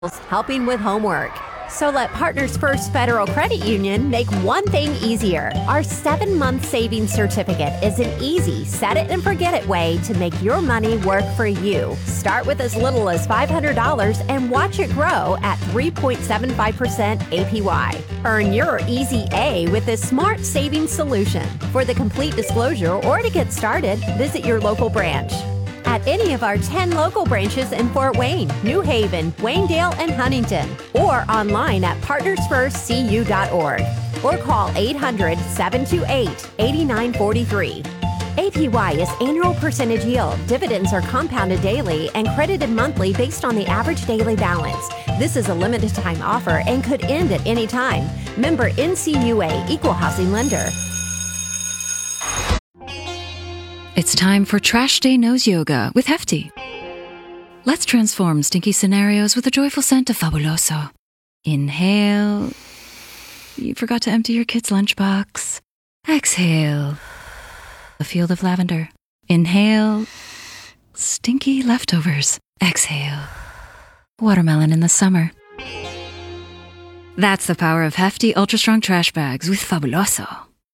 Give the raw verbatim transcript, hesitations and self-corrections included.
helping with homework. So let Partners First Federal Credit Union make one thing easier. Our seven-month savings certificate is an easy set-it-and-forget-it way to make your money work for you. Start with as little as five hundred dollars and watch it grow at three point seven five percent A P Y. Earn your Easy A with this smart savings solution. For the complete disclosure or to get started, visit your local branch. At any of our ten local branches in Fort Wayne, New Haven, Waynedale, and Huntington, or online at partners first c u dot org, or call eight hundred, seven two eight, eight nine four three. A P Y is annual percentage yield. Dividends are compounded daily and credited monthly based on the average daily balance. This is a limited time offer and could end at any time. Member N C U A Equal Housing Lender. It's time for Trash Day Nose Yoga with Hefty. Let's transform stinky scenarios with the joyful scent of Fabuloso. Inhale. You forgot to empty your kid's lunchbox. Exhale. A field of lavender. Inhale. Stinky leftovers. Exhale. Watermelon in the summer. That's the power of Hefty Ultra Strong Trash Bags with Fabuloso.